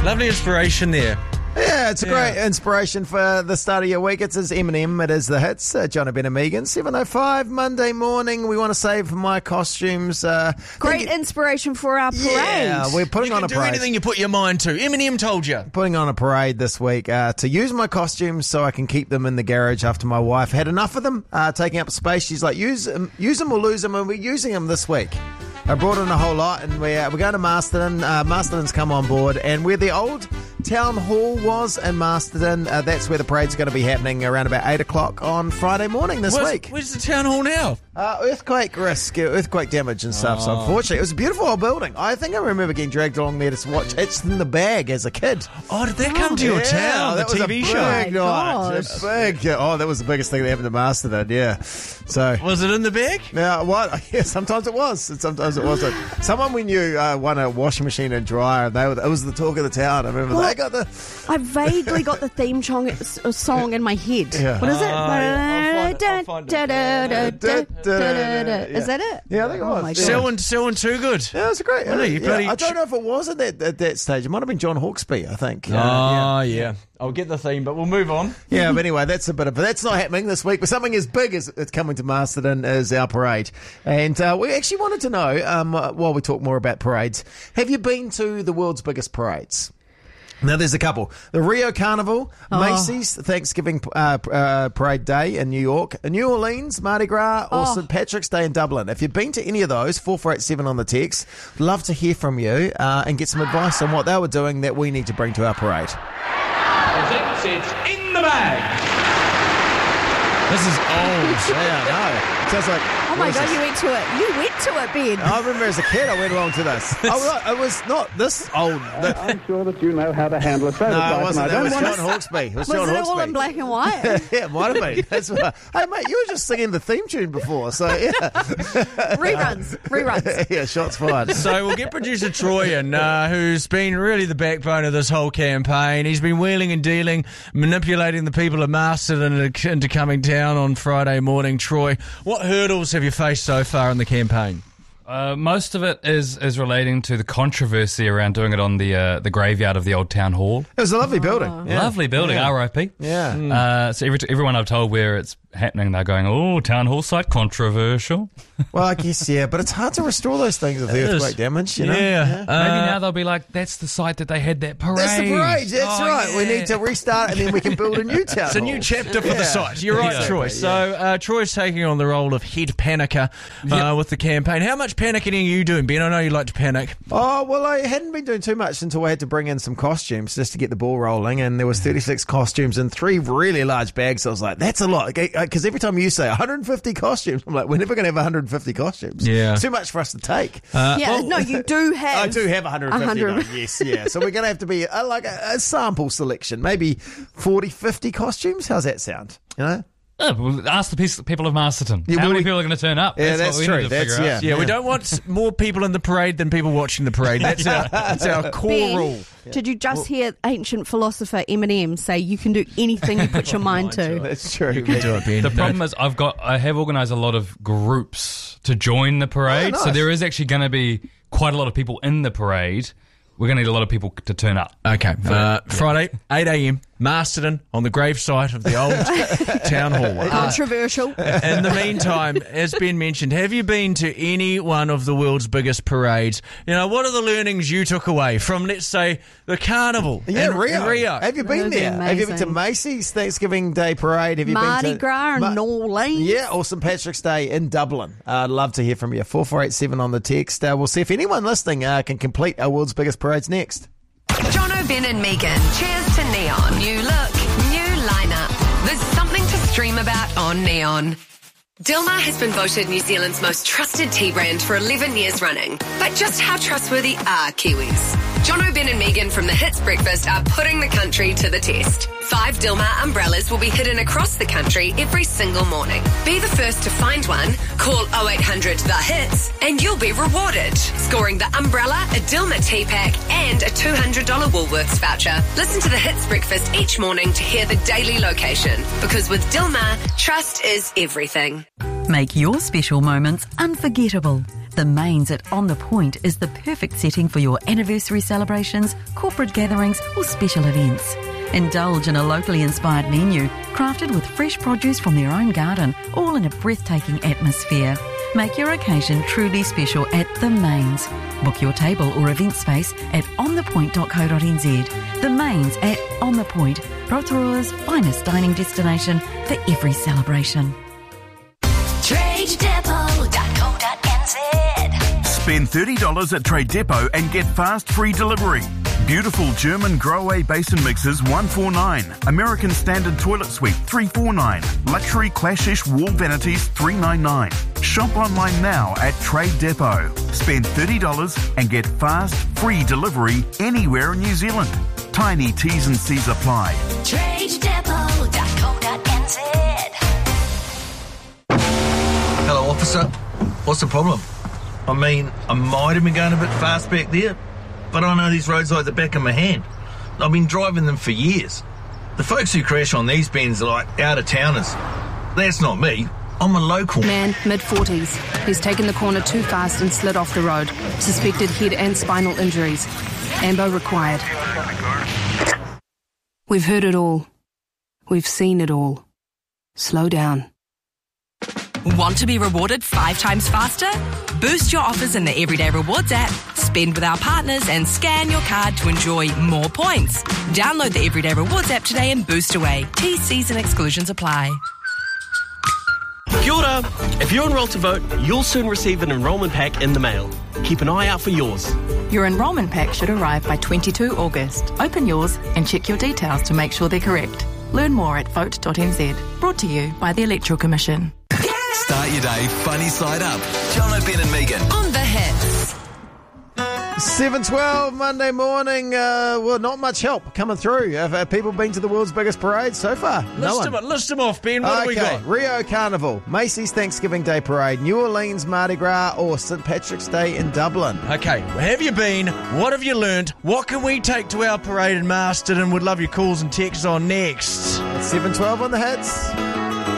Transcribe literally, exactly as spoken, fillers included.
Lovely inspiration there. Yeah, it's a Yeah. great inspiration for the start of your week. It's as Eminem, it is the hits. Uh, John Ben and Megan, seven oh five, Monday morning. We want to save my costumes. Uh, Great thank you- inspiration for our parade. Yeah, we're putting You on can a do parade. anything you put your mind to. Eminem told you. Putting on a parade this week uh, to use my costumes so I can keep them in the garage after my wife had enough of them, uh, taking up space. She's like, use them, use them or lose them, and we're using them this week. I brought in a whole lot, and we're, we're going to Masterton. Uh, Masterton's come on board, and where the old town hall was in Masterton, uh, that's where the parade's going to be happening around about eight o'clock on Friday morning this Where's, week. where's the town hall now? Uh, earthquake risk, uh, earthquake damage and stuff. So unfortunately, it was a beautiful old building. I think I remember getting dragged along there to watch It's in the Bag as a kid. Oh, did that come to your Yeah, town? that The was T a V big show. night. gosh. A big, yeah, oh, that was the biggest thing that happened to Masterton. Yeah. So. Was it in the bag? Now, what? Yeah, sometimes it was, and sometimes it wasn't. Someone we knew uh, won a washing machine and dryer, and they were, it was the talk of the town. I remember What? they got the. I vaguely got the theme song, song in my head. Yeah. What is it? Ah, yeah, I'll find it, I'll find it. Is that it? Yeah, I think it Oh was. my Yeah. God. Selwyn, Selwyn Too Good. Yeah, it was great. Well, no, you yeah. bloody- I don't know if it was at that, at that stage. It might have been John Hawkesby, I think. Uh, Oh, yeah. I'll get the theme, but we'll move on. Yeah, but anyway, that's a bit of, but that's not happening this week. But something as big as it's coming to Masterton is our parade, and uh, we actually wanted to know, um, uh, while we talk more about parades, have you been to the world's biggest parades? Now, there's a couple. The Rio Carnival, Oh. Macy's Thanksgiving uh, uh, Parade Day in New York, New Orleans, Mardi Gras, or Oh. Saint Patrick's Day in Dublin. If you've been to any of those, four four eight seven on the text, love to hear from you uh, and get some advice on what they were doing that we need to bring to our parade. It's in the bag. This is old. Yeah, no. It sounds like... Oh my what is God, this? you went to it. You went to it, Ben. I remember as a kid I went along to this. Oh, right, it was not this old. The, I'm sure that you know how to handle a no, prototype. it wasn't. and That I was don't John want Hawkesby. It was, Was John it Hawkesby. all in black and white? Yeah, it might have been. That's what, hey, mate, you were just singing the theme tune before, so yeah. Reruns. Reruns. Yeah, shots fired. So we'll get producer Troy in, uh, who's been really the backbone of this whole campaign. He's been wheeling and dealing, manipulating the people of Masterton into, into coming down on Friday morning. Troy, what hurdles have you faced so far in the campaign? Uh, most of it is is relating to the controversy around doing it on the uh, the graveyard of the old town hall. It was a lovely building. Yeah. Lovely building, Yeah. R I P. Yeah. Uh, so every, everyone I've told where it's happening, they're going, "Oh, town hall site controversial." Well, I guess, yeah, but it's hard to restore those things with the It is. earthquake damage, you know? Yeah. Uh, Maybe now they'll be like, "That's the site that they had that parade." That's the parade, that's Oh, right. We yeah. need to restart and then we can build a new town It's a new hall. chapter for Yeah. the site. You're right, Exactly, Troy. yeah. So uh, Troy's taking on the role of head panicker uh, Yep. with the campaign. How much panicking are you doing, Ben? I know you like to panic. Oh, well, I hadn't been doing too much until I had to bring in some costumes just to get the ball rolling, and there was thirty-six costumes in three really large bags. So I was like, that's a lot. Because every time you say one hundred fifty costumes, I'm like, we're never going to have one hundred fifty costumes. Yeah. It's too much for us to take. Uh, Yeah, no, you do have. I do have one hundred fifty, one hundred. though, yes, yeah. So we're going to have to be uh, like a, a sample selection, maybe forty, fifty costumes. How's that sound? You know? Oh, well, ask the piece- people of Masterton. Yeah, How well, many we- people are going to turn up? Yeah, that's that's what we true. Need to That's- figure yeah. out. Yeah, we don't want s- more people in the parade than people watching the parade. That's our, that's our core Ben, rule. did you just hear ancient philosopher Eminem say you can do anything you put your mind to? That's true. You can do it, Ben. The No. problem is I've got I have organised a lot of groups to join the parade, Oh, so nice. there is actually going to be quite a lot of people in the parade. We're going to need a lot of people to turn up. Okay, uh, Friday, eight a.m, Masterton, on the gravesite of the old town hall. Uh, Controversial. in the meantime, as Ben mentioned, have you been to any one of the world's biggest parades? You know, what are the learnings you took away from, let's say, the carnival Yeah, in Rio. Rio? Have you been That'd be there? Have you been to amazing. Macy's Thanksgiving Day Parade? Have you Mardi been to Gras Ma- and New Orleans. Yeah, or Saint Patrick's Day in Dublin. Uh, I'd love to hear from you. four four eight seven on the text. Uh, we'll see if anyone listening uh, can complete our world's biggest parades next. John O'Ben and Megan. Cheers to Neon. New look, new lineup. There's something to stream about on Neon. Dilmah has been voted New Zealand's most trusted tea brand for eleven years running. But just how trustworthy are Kiwis? John O'Ben and Megan from the Hits Breakfast are putting the country to the test. Five Dilmah umbrellas will be hidden across the country every single morning. Be the first to find one. Call oh eight hundred the hits and you'll be rewarded. Scoring the umbrella, a Dilmah tea pack and a two hundred dollars Woolworths voucher. Listen to the Hits Breakfast each morning to hear the daily location. Because with Dilmah, trust is everything. Make your special moments unforgettable. The Mains at On The Point is the perfect setting for your anniversary celebrations, corporate gatherings or special events. Indulge in a locally inspired menu, crafted with fresh produce from their own garden, all in a breathtaking atmosphere. Make your occasion truly special at The Mains. Book your table or event space at on the point dot co dot n z. The Mains at On The Point, Rotorua's finest dining destination for every celebration. trade depot dot co dot n z. Spend thirty dollars at Trade Depot and get fast free delivery. Beautiful German Grow-Away basin mixers one forty-nine. American Standard Toilet Suite three forty-nine. Luxury Clashish wall vanities three ninety-nine. Shop online now at Trade Depot. Spend thirty dollars and get fast free delivery anywhere in New Zealand. Tiny T's and C's apply. trade depot dot co dot n z. Hello, officer. What's the problem? I mean, I might have been going a bit fast back there, but I know these roads like the back of my hand. I've been driving them for years. The folks who crash on these bends are like out-of-towners. That's not me. I'm a local. Man, mid forties. He's taken the corner too fast and slid off the road. Suspected head and spinal injuries. Ambo required. We've heard it all. We've seen it all. Slow down. Want to be rewarded five times faster? Boost your offers in the Everyday Rewards app, spend with our partners and scan your card to enjoy more points. Download the Everyday Rewards app today and boost away. T Cs and exclusions apply. Kia ora. If you're enrolled to vote, you'll soon receive an enrolment pack in the mail. Keep an eye out for yours. Your enrolment pack should arrive by the twenty-second of August. Open yours and check your details to make sure they're correct. Learn more at vote dot n z. Brought to you by the Electoral Commission. Start your day funny side up. John O'Ben and Megan. On the hits. seven twelve Monday morning. Uh, well, not much help coming through. Have, have people been to the world's biggest parade so far? List, no them, one. list them off, Ben. What have we Okay, got? Rio Carnival, Macy's Thanksgiving Day Parade, New Orleans Mardi Gras, or Saint Patrick's Day in Dublin. Okay, where have you been? What have you learnt? What can we take to our parade in Masterton? Would love your calls and texts on next. seven twelve on the hits.